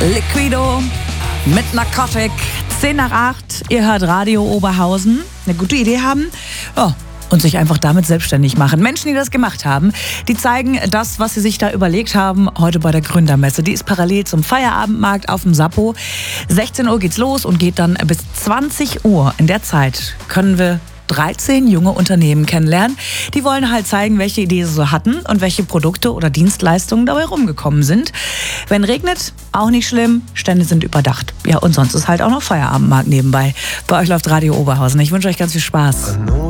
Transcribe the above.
Liquido mit Narcotic. 10 nach 8. Ihr hört Radio Oberhausen. Eine gute Idee haben? Oh. Und sich einfach damit selbstständig machen. Menschen, die das gemacht haben, die zeigen das, was sie sich da überlegt haben, heute bei der Gründermesse. Die ist parallel zum Feierabendmarkt auf dem Sappo. 16 Uhr geht's los und geht dann bis 20 Uhr. In der Zeit können wir 13 junge Unternehmen kennenlernen. Die wollen halt zeigen, welche Ideen sie so hatten und welche Produkte oder Dienstleistungen dabei rumgekommen sind. Wenn regnet, auch nicht schlimm, Stände sind überdacht. Ja, und sonst ist halt auch noch Feierabendmarkt nebenbei. Bei euch läuft Radio Oberhausen. Ich wünsche euch ganz viel Spaß.